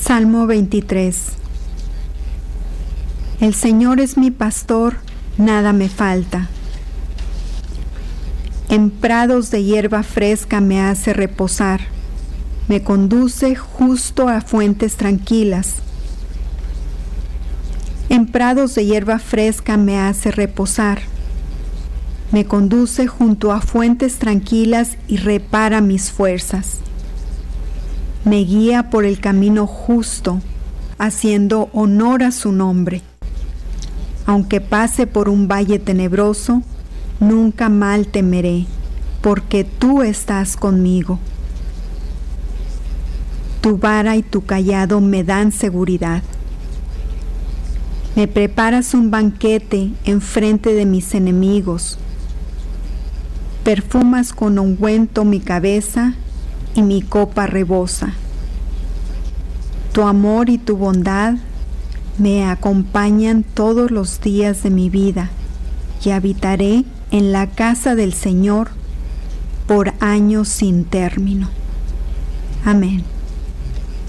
Salmo 23. El Señor es mi pastor, nada me falta. En prados de hierba fresca me hace reposar, me conduce justo a fuentes tranquilas. En prados de hierba fresca me hace reposar, me conduce junto a fuentes tranquilas y repara mis fuerzas. Me guía por el camino justo, haciendo honor a su nombre. Aunque pase por un valle tenebroso, nunca mal temeré, porque tú estás conmigo. Tu vara y tu cayado me dan seguridad. Me preparas un banquete enfrente de mis enemigos. Perfumas con ungüento mi cabeza y mi copa rebosa. Tu amor y tu bondad me acompañan todos los días de mi vida y habitaré en la casa del Señor por años sin término. Amén.